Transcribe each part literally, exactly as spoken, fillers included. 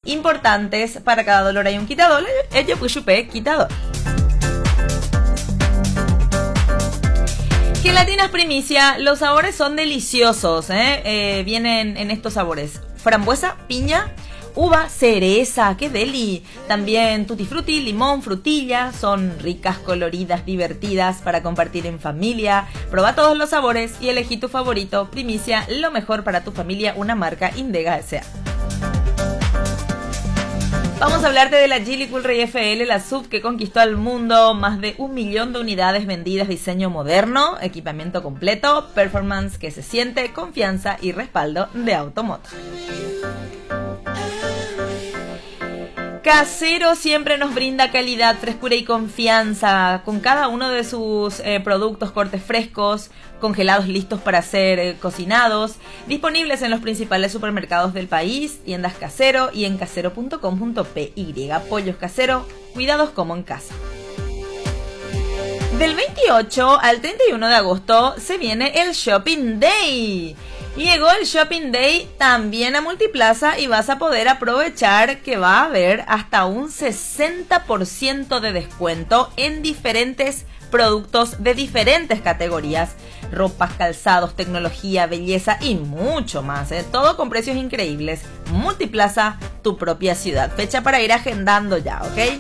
importantes. Para cada dolor hay un quitador. Ello pues chupé quitador. Gelatinas Primicia, los sabores son deliciosos, ¿eh? Eh, vienen en estos sabores: frambuesa, piña, uva, cereza, qué deli. También tutti frutti, limón, frutilla. Son ricas, coloridas, divertidas para compartir en familia. Proba todos los sabores y elegí tu favorito. Primicia, lo mejor para tu familia, una marca Indega S A. Vamos a hablarte de la Geely Coolray F L, la S U V que conquistó al mundo. Más de un millón de unidades vendidas, diseño moderno, equipamiento completo, performance que se siente, confianza y respaldo de Automoto. Casero siempre nos brinda calidad, frescura y confianza con cada uno de sus eh, productos, cortes frescos, congelados listos para ser eh, cocinados, disponibles en los principales supermercados del país, tiendas Casero y en casero punto com punto pe. Pollos Casero, cuidados como en casa. Del veintiocho al treinta y uno de agosto se viene el Shopping Day. Llegó el Shopping Day también a Multiplaza y vas a poder aprovechar que va a haber hasta un sesenta por ciento de descuento en diferentes productos de diferentes categorías: ropas, calzados, tecnología, belleza y mucho más, ¿eh? Todo con precios increíbles. Multiplaza, tu propia ciudad. Fecha para ir agendando ya, ¿ok?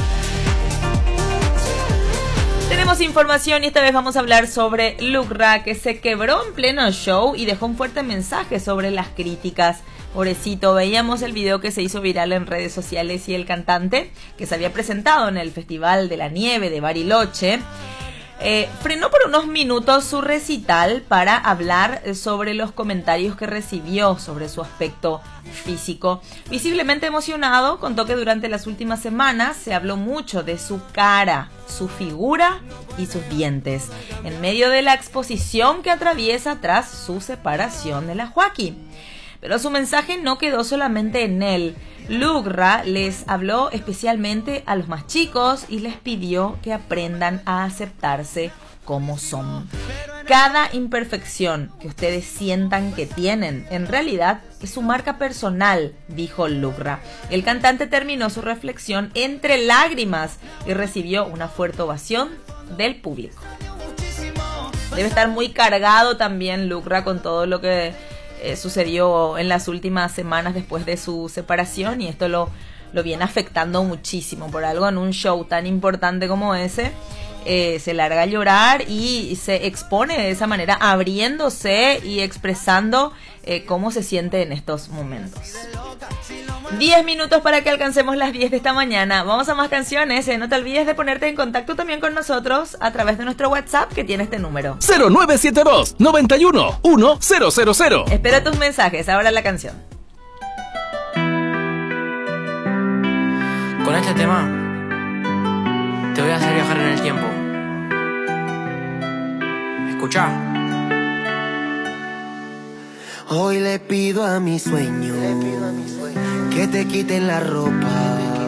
Tenemos información y esta vez vamos a hablar sobre Lucra, que se quebró en pleno show y dejó un fuerte mensaje sobre las críticas. Pobrecito, veíamos el video que se hizo viral en redes sociales y el cantante, que se había presentado en el Festival de la Nieve de Bariloche, eh, frenó por unos minutos su recital para hablar sobre los comentarios que recibió sobre su aspecto físico. Visiblemente emocionado, contó que durante las últimas semanas se habló mucho de su cara, su figura y sus dientes, en medio de la exposición que atraviesa tras su separación de la Joaquí. Pero su mensaje no quedó solamente en él. Lucra les habló especialmente a los más chicos y les pidió que aprendan a aceptarse como son. Cada imperfección que ustedes sientan que tienen, en realidad es su marca personal, dijo Lucra. El cantante terminó su reflexión entre lágrimas y recibió una fuerte ovación del público. Debe estar muy cargado también Lucra con todo lo que eh, sucedió en las últimas semanas después de su separación, y esto lo, lo viene afectando muchísimo. Por algo en un show tan importante como ese, Eh, se larga a llorar y se expone de esa manera, abriéndose y expresando eh, cómo se siente en estos momentos. diez minutos para que alcancemos las diez de esta mañana. Vamos a más canciones. Eh. No te olvides de ponerte en contacto también con nosotros a través de nuestro WhatsApp, que tiene este número: cero nueve siete dos, noventa y uno, uno cero cero cero. Espero tus mensajes. Ahora la canción. Con este tema te voy a hacer viajar en el tiempo. Escuchá. Hoy le pido a mi sueño que te quiten la ropa